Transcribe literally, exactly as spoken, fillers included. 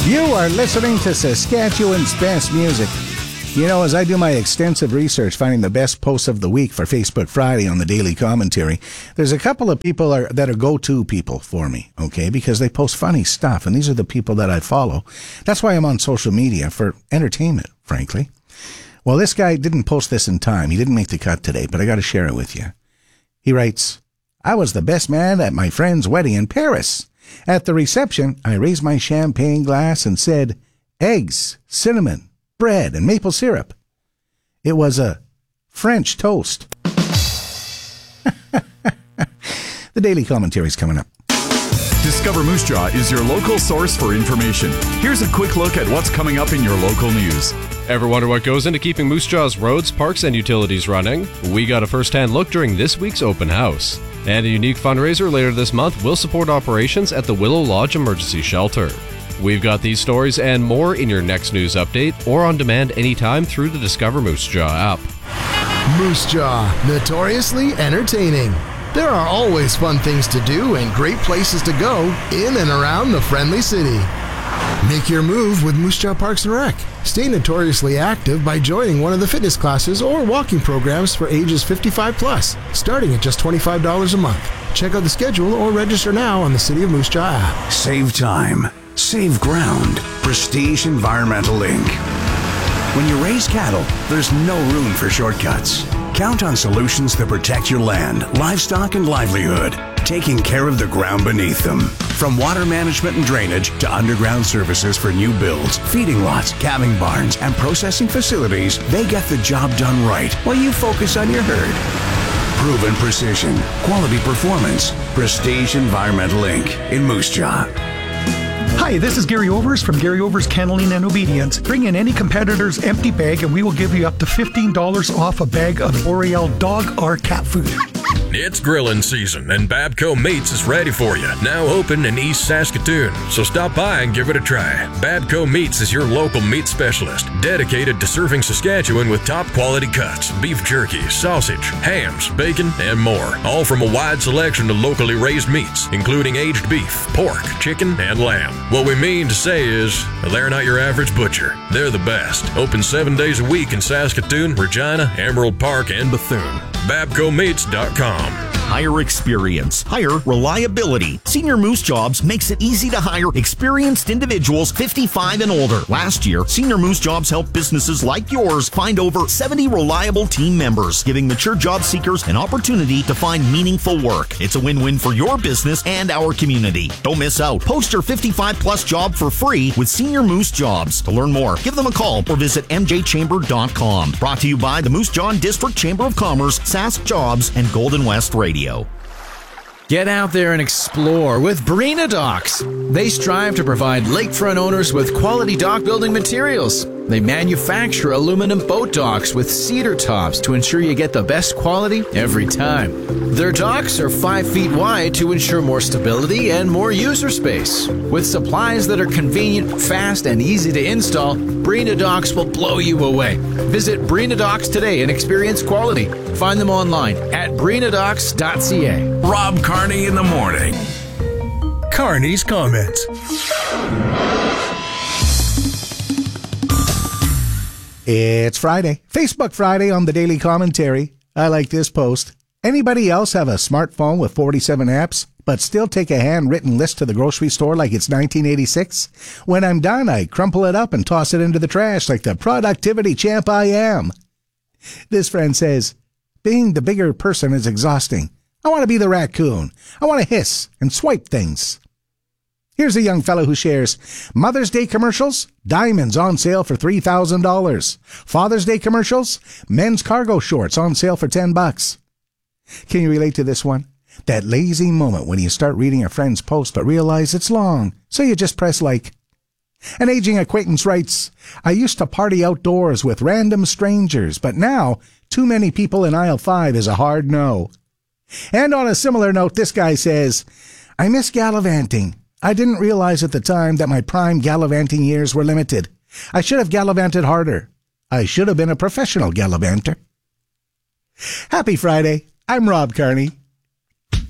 You are listening to Saskatchewan's best music. You know, as I do my extensive research finding the best posts of the week for Facebook Friday on the Daily Commentary, there's a couple of people are, that are go-to people for me, okay, because they post funny stuff, and these are the people that I follow. That's why I'm on social media, for entertainment, frankly. Well, this guy didn't post this in time. He didn't make the cut today, but I got to share it with you. He writes, I was the best man at my friend's wedding in Paris. At the reception, I raised my champagne glass and said, eggs, cinnamon, bread, and maple syrup. It was a French toast. The Daily Commentary is coming up. Discover Moose Jaw is your local source for information. Here's a quick look at what's coming up in your local news. Ever wonder what goes into keeping Moose Jaw's roads, parks, and utilities running? We got a first-hand look during this week's open house. And a unique fundraiser later this month will support operations at the Willow Lodge Emergency Shelter. We've got these stories and more in your next news update or on demand anytime through the Discover Moose Jaw app. Moose Jaw, notoriously entertaining. There are always fun things to do and great places to go in and around the friendly city. Make your move with Moose Jaw Parks and Rec. Stay notoriously active by joining one of the fitness classes or walking programs for ages fifty-five plus, starting at just twenty-five dollars a month. Check out the schedule or register now on the City of Moose Jaw app. Save time. Save ground. Prestige Environmental Incorporated. When you raise cattle, there's no room for shortcuts. Count on solutions that protect your land, livestock, and livelihood, taking care of the ground beneath them. From water management and drainage to underground services for new builds, feeding lots, calving barns, and processing facilities, they get the job done right while you focus on your herd. Proven precision, quality performance. Prestige Environmental Incorporated in Moose Jaw. Hi, this is Gary Overs from Gary Overs Kenneling and Obedience. Bring in any competitor's empty bag and we will give you up to fifteen dollars off a bag of Boreal dog or cat food. It's grilling season, and Babco Meats is ready for you. Now open in East Saskatoon, so stop by and give it a try. Babco Meats is your local meat specialist, dedicated to serving Saskatchewan with top quality cuts, beef jerky, sausage, hams, bacon, and more. All from a wide selection of locally raised meats, including aged beef, pork, chicken, and lamb. What we mean to say is, they're not your average butcher. They're the best. Open seven days a week in Saskatoon, Regina, Emerald Park, and Bethune. Babco Meats dot com. Hire experience. Hire reliability. Senior Moose Jobs makes it easy to hire experienced individuals fifty-five and older. Last year, Senior Moose Jobs helped businesses like yours find over seventy reliable team members, giving mature job seekers an opportunity to find meaningful work. It's a win-win for your business and our community. Don't miss out. Post your fifty-five plus job for free with Senior Moose Jobs. To learn more, give them a call or visit m j chamber dot com. Brought to you by the Moose Jaw District Chamber of Commerce, Sask Jobs, and Golden West Radio. Get out there and explore with Breena Docks. They strive to provide lakefront owners with quality dock building materials. They manufacture aluminum boat docks with cedar tops to ensure you get the best quality every time. Their docks are five feet wide to ensure more stability and more user space. With supplies that are convenient, fast, and easy to install, Breena Docks will blow you away. Visit Breena Docks today and experience quality. Find them online at breena docks dot c a. Rob Carney in the morning. Carney's Comments. It's Friday. Facebook Friday on the Daily Commentary. I like this post. Anybody else have a smartphone with forty-seven apps, but still take a handwritten list to the grocery store like it's nineteen eighty-six? When I'm done, I crumple it up and toss it into the trash like the productivity champ I am. This friend says, being the bigger person is exhausting. I want to be the raccoon. I want to hiss and swipe things. Here's a young fellow who shares, Mother's Day commercials, diamonds on sale for three thousand dollars. Father's Day commercials, men's cargo shorts on sale for ten bucks. Can you relate to this one? That lazy moment when you start reading a friend's post but realize it's long, so you just press like. An aging acquaintance writes, I used to party outdoors with random strangers, but now too many people in aisle five is a hard no. And on a similar note, this guy says, I miss gallivanting. I didn't realize at the time that my prime gallivanting years were limited. I should have gallivanted harder. I should have been a professional gallivanter. Happy Friday. I'm Rob Carney.